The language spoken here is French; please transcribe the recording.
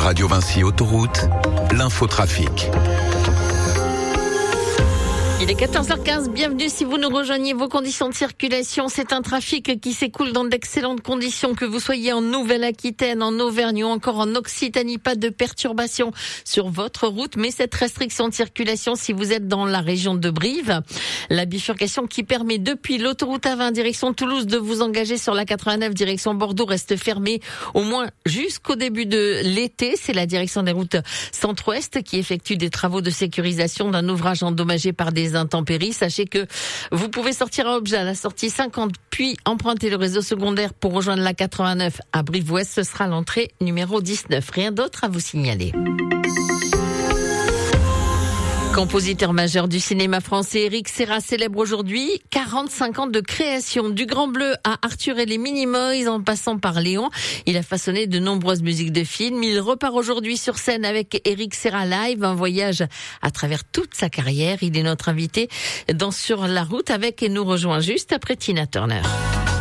Radio Vinci Autoroute, l'infotrafic. Il est 14h15, bienvenue si vous nous rejoignez. Vos conditions de circulation, c'est un trafic qui s'écoule dans d'excellentes conditions, que vous soyez en Nouvelle-Aquitaine, en Auvergne ou encore en Occitanie. Pas de perturbations sur votre route, mais cette restriction de circulation si vous êtes dans la région de Brive. La bifurcation qui permet depuis l'autoroute A20 direction Toulouse de vous engager sur la 89 direction Bordeaux reste fermée au moins jusqu'au début de l'été. C'est la direction des routes centre-ouest qui effectue des travaux de sécurisation d'un ouvrage endommagé par des intempéries. Sachez que vous pouvez sortir à Obja à la sortie 50, puis emprunter le réseau secondaire pour rejoindre la 89 à Brive-Ouest. Ce sera l'entrée numéro 19. Rien d'autre à vous signaler. Compositeur majeur du cinéma français, Éric Serra célèbre aujourd'hui 45 ans de création. Du Grand Bleu à Arthur et les Minimoys en passant par Léon. Il a façonné de nombreuses musiques de films. Il repart aujourd'hui sur scène avec Éric Serra Live, un voyage à travers toute sa carrière. Il est notre invité dans Sur la route avec et nous rejoint juste après Tina Turner.